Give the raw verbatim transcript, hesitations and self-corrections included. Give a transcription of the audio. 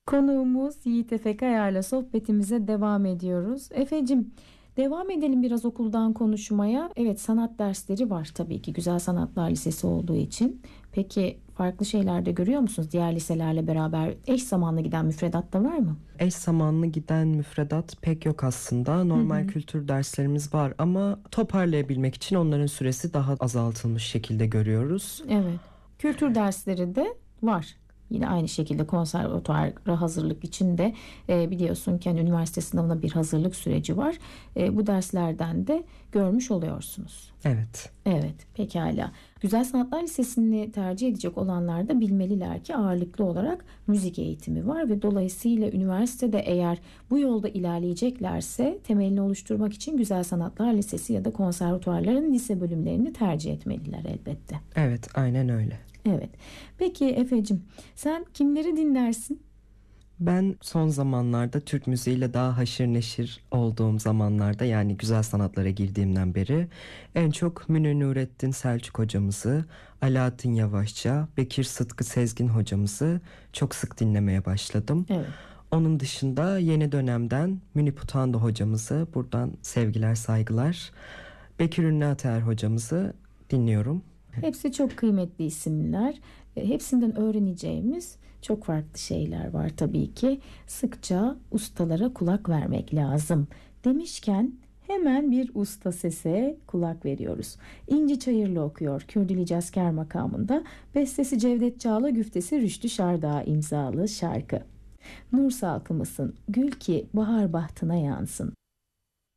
Konuğumuz Yiğit Efe Kayar'la sohbetimize devam ediyoruz. Efe'cim, devam edelim biraz okuldan konuşmaya. Evet, sanat dersleri var tabii ki, Güzel Sanatlar Lisesi olduğu için. Peki farklı şeyler de görüyor musunuz? Diğer liselerle beraber eş zamanlı giden müfredat da var mı? Eş zamanlı giden müfredat pek yok aslında. Hı Normal hı. kültür derslerimiz var ama toparlayabilmek için onların süresi daha azaltılmış şekilde görüyoruz. Evet. Kültür dersleri de var. Yine aynı şekilde konservatuvara hazırlık için de e, biliyorsun ki hani üniversite sınavına bir hazırlık süreci var. E, bu derslerden de görmüş oluyorsunuz. Evet. Evet, pekala. Güzel Sanatlar Lisesi'ni tercih edecek olanlar da bilmeliler ki ağırlıklı olarak müzik eğitimi var ve dolayısıyla üniversitede eğer bu yolda ilerleyeceklerse temelini oluşturmak için Güzel Sanatlar Lisesi ya da konservatuvarların lise bölümlerini tercih etmeliler elbette. Evet, aynen öyle. Evet. Peki Efe'cim, sen kimleri dinlersin? Ben son zamanlarda Türk müziğiyle daha haşır neşir olduğum zamanlarda, yani güzel sanatlara girdiğimden beri en çok Münir Nurettin Selçuk hocamızı, Alaaddin Yavaşça, Bekir Sıtkı Sezgin hocamızı çok sık dinlemeye başladım. Evet. Onun dışında yeni dönemden Münip Utandı hocamızı, buradan sevgiler saygılar, Bekir Ünlü Ateer hocamızı dinliyorum. Hepsi çok kıymetli isimler. E, Hepsinden öğreneceğimiz çok farklı şeyler var tabii ki. Sıkça ustalara kulak vermek lazım. Demişken hemen bir usta sese kulak veriyoruz. İnci Çayırlı okuyor Kürdili Cazker makamında. Bestesi Cevdet Çağla, güftesi Rüştü Şardağ imzalı şarkı. Nur salkımısın, gül ki bahar bahtına yansın.